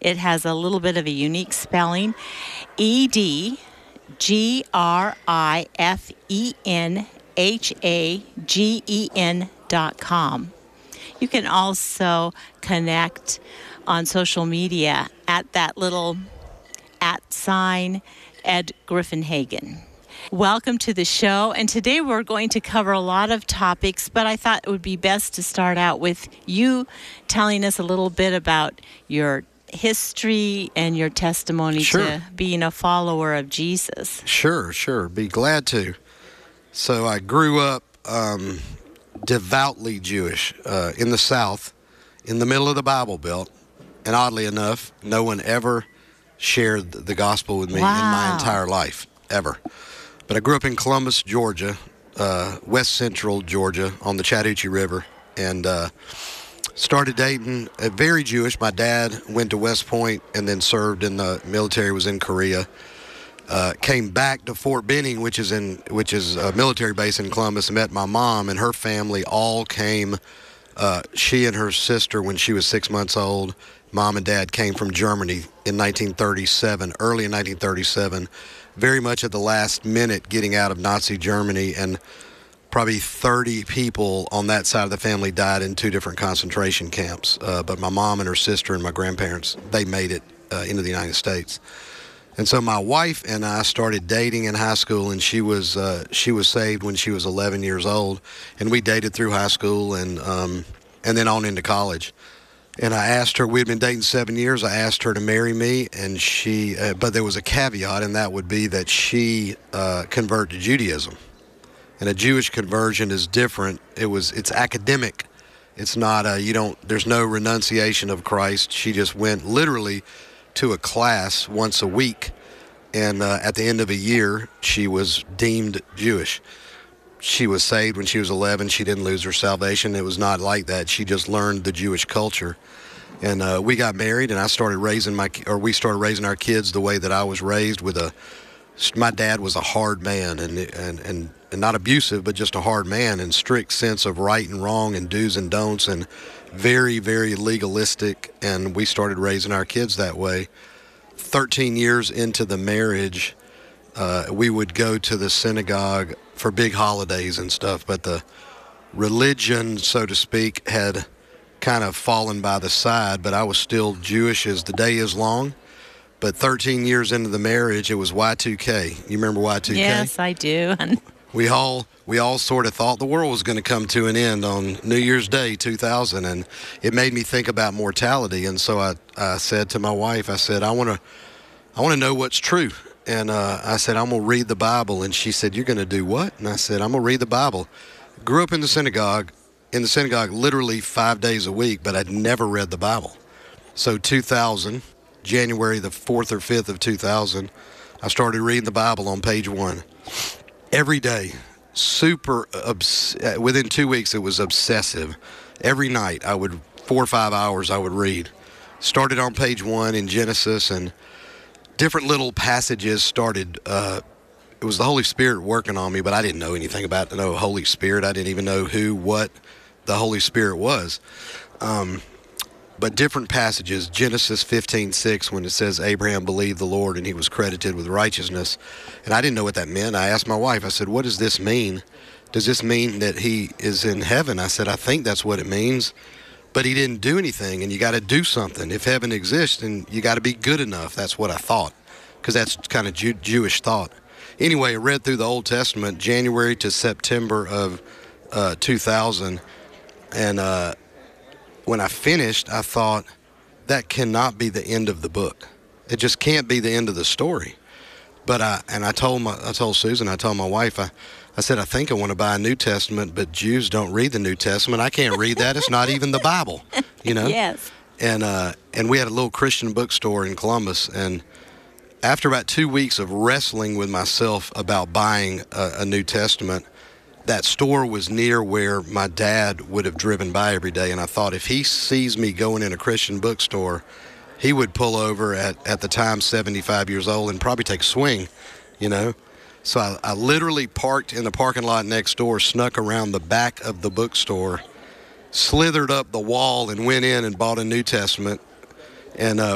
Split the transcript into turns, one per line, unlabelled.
It has a little bit of a unique spelling, edgrifenhagen.com. You can also connect on social media at that little @ Ed Griffenhagen. Welcome to the show, and today we're going to cover a lot of topics, but I thought it would be best to start out with you telling us a little bit about your history and your testimony to being a follower of Jesus.
Sure. Be glad to. So I grew up devoutly Jewish in the South, in the middle of the Bible Belt, and oddly enough, no one ever shared the gospel with me in my entire life, ever. But I grew up in Columbus, Georgia, west central Georgia, on the Chattahoochee River, and started dating very Jewish. My dad went to West Point and then served in the military, was in Korea. Came back to Fort Benning, which is a military base in Columbus, and met my mom, and her family all came. She and her sister, when she was 6 months old, mom and dad came from Germany in 1937, early in 1937, very much at the last minute getting out of Nazi Germany, and probably 30 people on that side of the family died in 2 different concentration camps. But my mom and her sister and my grandparents, they made it into the United States. And so my wife and I started dating in high school, and she was saved when she was 11 years old, and we dated through high school and then on into college. And I asked her, we'd been dating 7 years, I asked her to marry me, and she, but there was a caveat, and that would be that she convert to Judaism. And a Jewish conversion is different. It's academic. It's not, there's no renunciation of Christ. She just went literally to a class once a week, and at the end of a year, she was deemed Jewish. She was saved when she was 11. She didn't lose her salvation. It was not like that. She just learned the Jewish culture. And we got married, and we started raising our kids the way that I was raised. My dad was a hard man, and not abusive, but just a hard man, and strict sense of right and wrong and do's and don'ts, and very, very legalistic. And we started raising our kids that way. 13 years into the marriage, we would go to the synagogue for big holidays and stuff, but the religion, so to speak, had kind of fallen by the side, but I was still Jewish as the day is long. But 13 years into the marriage, it was Y2K. You remember Y2K?
Yes, I do.
We all sort of thought the world was going to come to an end on New Year's Day 2000, and it made me think about mortality. And so I said to my wife, I said, I want to know what's true. And I said, I'm going to read the Bible. And she said, you're going to do what? And I said, I'm going to read the Bible. Grew up in the synagogue literally 5 days a week, but I'd never read the Bible. So 2000, January the 4th or 5th of 2000, I started reading the Bible on page 1. Every day, within 2 weeks, it was obsessive. Every night, 4 or 5 hours I would read. Started on page 1 in Genesis, and different little passages started. It was the Holy Spirit working on me, but I didn't know anything about the Holy Spirit. I didn't even know what the Holy Spirit was. But different passages, Genesis 15:6, when it says Abraham believed the Lord and he was credited with righteousness. And I didn't know what that meant. I asked my wife, I said, what does this mean? Does this mean that he is in heaven? I said, I think that's what it means. But he didn't do anything, and you got to do something. If heaven exists, then you got to be good enough. That's what I thought, because that's kind of Jewish thought. Anyway, I read through the Old Testament, January to September of 2000, and when I finished, I thought, that cannot be the end of the book. It just can't be the end of the story. But I told Susan, I told my wife, I said, I think I want to buy a New Testament, but Jews don't read the New Testament. I can't read that. It's not even the Bible,
Yes.
And we had a little Christian bookstore in Columbus, and after about 2 weeks of wrestling with myself about buying a New Testament, that store was near where my dad would have driven by every day, and I thought, if he sees me going in a Christian bookstore, he would pull over at the time 75 years old and probably take a swing, So I literally parked in the parking lot next door, snuck around the back of the bookstore, slithered up the wall and went in and bought a New Testament. And